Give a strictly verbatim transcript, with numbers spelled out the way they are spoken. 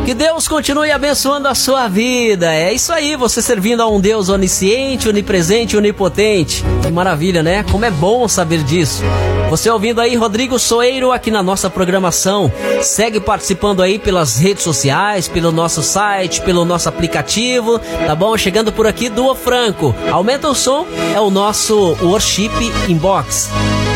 Que Deus continue abençoando a sua vida. É isso aí, você servindo a um Deus onisciente, onipresente, onipotente. Que maravilha, né? Como é bom saber disso. Você ouvindo aí Rodrigo Soeiro aqui na nossa programação. Segue participando aí pelas redes sociais, pelo nosso site, pelo nosso aplicativo, tá bom? Chegando por aqui, Dua Franco. Aumenta o som, é o nosso Worship Inbox.